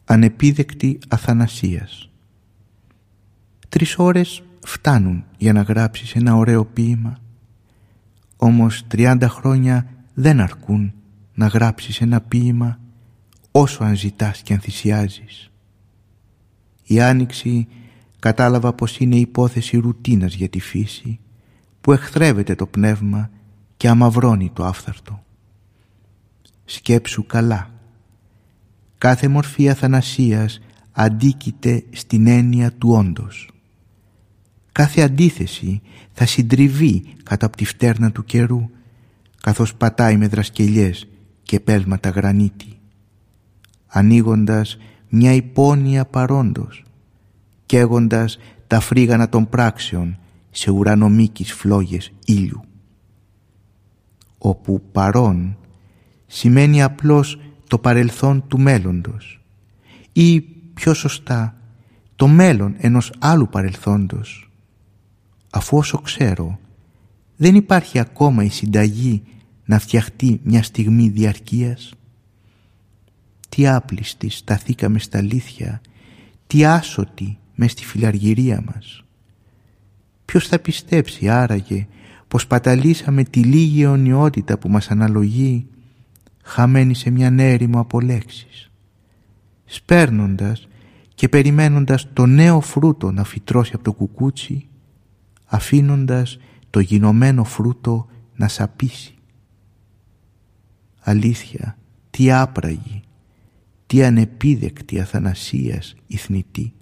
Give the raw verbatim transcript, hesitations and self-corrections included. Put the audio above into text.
ανεπίδεκτη αθανασίας. Τρεις ώρες φτάνουν για να γράψεις ένα ωραίο ποίημα, όμως τριάντα χρόνια δεν αρκούν να γράψεις ένα ποίημα όσο αν ζητάς και αν θυσιάζεις. Η Άνοιξη κατάλαβα πως είναι υπόθεση ρουτίνας για τη φύση, που εχθρεύεται το πνεύμα και αμαυρώνει το άφθαρτο. Σκέψου καλά. Κάθε μορφή αθανασίας αντίκειται στην έννοια του όντος. Κάθε αντίθεση θα συντριβεί κάτω από τη φτέρνα του καιρού, καθώς πατάει με δρασκελιές και πέλματα γρανίτη, ανοίγοντας μια υπόνοια παρόντος, καίγοντας τα φρίγανα των πράξεων σε ουρανομίκης φλόγες ήλιου. Όπου παρόν σημαίνει απλώς το παρελθόν του μέλλοντος, ή πιο σωστά το μέλλον ενός άλλου παρελθόντος, αφού όσο ξέρω δεν υπάρχει ακόμα η συνταγή να φτιαχτεί μια στιγμή διαρκείας. Τι άπλιστοι σταθήκαμε στα αλήθεια, τι άσωτοι μες στη φιλαργυρία μας. Ποιος θα πιστέψει άραγε πως παταλήσαμε τη λίγη αιωνιότητα που μας αναλογεί, χαμένη σε μια έρημο από λέξεις, σπέρνοντας και περιμένοντας το νέο φρούτο να φυτρώσει από το κουκούτσι, αφήνοντας το γινωμένο φρούτο να σαπίσει. Αλήθεια, τι άπραγη, τι ανεπίδεκτη αθανασίας η θνητή.